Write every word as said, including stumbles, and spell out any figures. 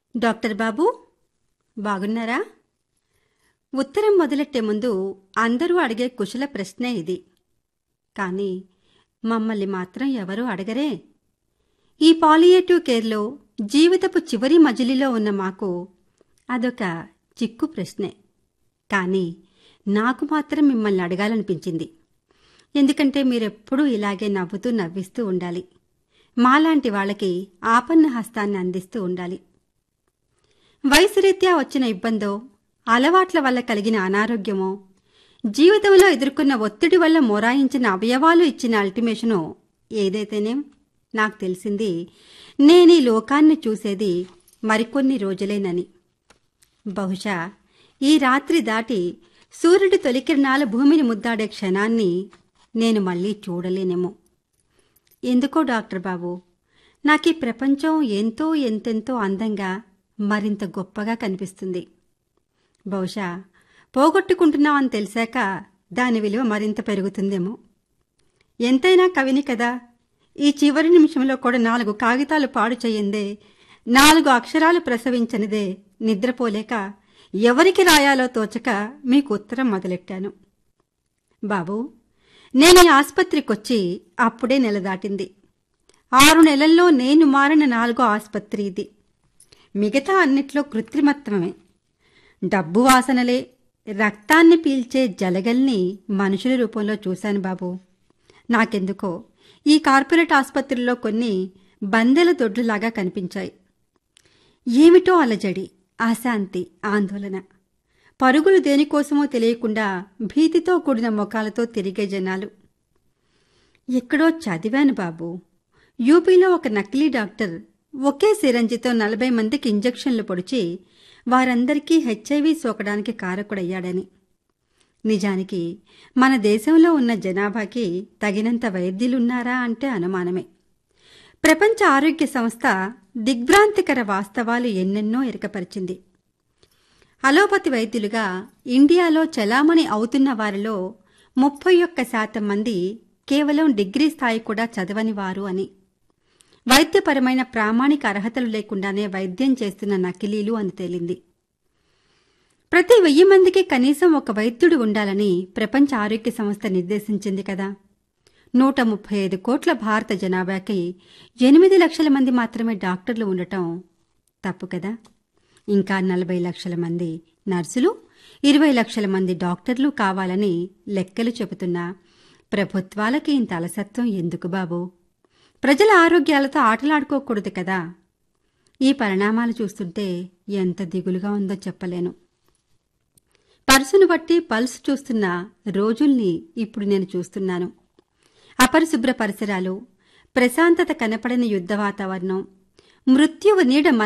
Doctor బాబూ, బాగున్నారా? ఉత్తరం మొదలెట్టే ముందు అందరూ అడిగే కుశల ప్రశ్నే ఇది. కానీ మమ్మల్ని మాత్రం ఎవరూ అడగరే. ఈ పాలియేటివ్ కేర్లో జీవితపు చివరి మజిలీలో ఉన్న మాకు అదొక చిక్కు ప్రశ్నే. కానీ నాకు మాత్రం మిమ్మల్ని అడగాలనిపించింది. ఎందుకంటే మీరెప్పుడూ ఇలాగే నవ్వుతూ నవ్విస్తూ ఉండాలి. మాలాంటి వాళ్ళకి ఆపన్న హస్తాన్ని అందిస్తూ ఉండాలి. వయసురీత్యా వచ్చిన ఇబ్బందో, అలవాట్ల వల్ల కలిగిన అనారోగ్యమో, జీవితంలో ఎదుర్కొన్న ఒత్తిడి వల్ల మొరాయించిన అవయవాలు ఇచ్చిన అల్టిమేషనో ఏదైతేనేం, నాకు తెలిసింది నేనీ లోకాన్ని చూసేది మరికొన్ని రోజులేనని. బహుశా ఈ రాత్రి దాటి సూర్యుడి తొలికిరణాల భూమిని ముద్దాడే క్షణాన్ని నేను మళ్లీ చూడలేనేమో. ఎందుకో డాక్టర్ బాబు, నాకీ ప్రపంచం ఎంతో ఎంతెంతో అందంగా, మరింత గొప్పగా కనిపిస్తుంది. బహుశా పోగొట్టుకుంటున్నామని తెలిసాక దాని విలువ మరింత పెరుగుతుందేమో. ఎంతైనా కవిని కదా. ఈ చివరి నిమిషంలో కూడా నాలుగు కాగితాలు పాడు చెయ్యందే, నాలుగు అక్షరాలు ప్రసవించనిదే నిద్రపోలేక ఎవరికి రాయాలో తోచక మీకు ఉత్తరం మొదలెట్టాను. బాబూ, నేను ఈ ఆస్పత్రికొచ్చి అప్పుడే నెల దాటింది. ఆరు నెలల్లో నేను మారిన నాలుగో ఆస్పత్రి ఇది. మిగతా అన్నిట్లో కృత్రిమత్వమే. డబ్బు వాసనలే. రక్తాన్ని పీల్చే జలగల్ని మనుషుల రూపంలో చూశాను బాబూ. నాకెందుకో ఈ కార్పొరేట్ ఆస్పత్రుల్లో కొన్ని బందెల దొడ్లులాగా కనిపించాయి. ఏమిటో అలజడి, అశాంతి, ఆందోళన. పరుగులు దేనికోసమో తెలియకుండా భీతితో కూడిన ముఖాలతో తిరిగే జనాలు. ఎక్కడో చదివాను బాబూ, యూపీలో ఒక నకిలీ డాక్టర్ ఒకే సిరంజితో నలభై మందికి ఇంజెక్షన్లు పొడిచి వారందరికీ హెచ్ఐవి సోకడానికి కారకుడయ్యాడని. నిజానికి మన దేశంలో ఉన్న జనాభాకి తగినంత వైద్యులున్నారా అంటే అనుమానమే. ప్రపంచ ఆరోగ్య సంస్థ దిగ్భ్రాంతికర వాస్తవాలు ఎన్నెన్నో ఎరకపరిచింది. అలోపతి వైద్యులుగా ఇండియాలో చలామణి అవుతున్న వారిలో ముప్పై ఒక్క శాతం మంది కేవలం డిగ్రీ స్థాయి కూడా చదవని వారు అని. వైద్యపరమైన ప్రామాణిక అర్హతలు లేకుండానే వైద్యం చేస్తున్న నకిలీలు అని తేలింది. ప్రతి వెయ్యి మందికి కనీసం ఒక వైద్యుడు ఉండాలని ప్రపంచ ఆరోగ్య సంస్థ నిర్దేశించింది కదా. నూట ముప్పై ఐదు కోట్ల భారత జనాభాకి ఎనిమిది లక్షల మంది మాత్రమే డాక్టర్లు ఉండటం తప్పు కదా. ఇంకా నలభై లక్షల మంది నర్సులు, ఇరవై లక్షల మంది డాక్టర్లు కావాలని లెక్కలు చెబుతున్నా ప్రభుత్వాలకి ఇంత అలసత్వం ఎందుకు బాబూ? ప్రజల ఆరోగ్యాలతో ఆటలాడుకోకూడదు కదా. ఈ పరిణామాలు చూస్తుంటే ఎంత దిగులుగా ఉందో చెప్పలేను. పర్సును బట్టి పల్స్ చూస్తున్న రోజుల్ని ఇప్పుడు నేను చూస్తున్నాను. అపరిశుభ్ర పరిసరాలు, ప్రశాంతత కనపడని యుద్ధ వాతావరణం, మృత్యువు నీడ